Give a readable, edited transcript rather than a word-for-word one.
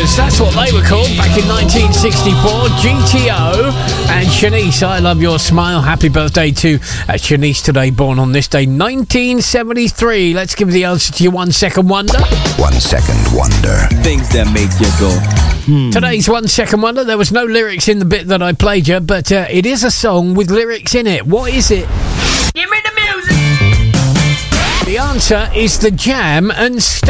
Brothers, that's what they were called back in 1964. GTO and Shanice, I Love Your Smile. Happy birthday to Shanice today, born on this day, 1973. Let's give the answer to your 1 second wonder. 1 second wonder. Things that make you go, Today's 1 second wonder, there was no lyrics in the bit that I played you, but it is a song with lyrics in it. What is it? Give me the music. The answer is The Jam and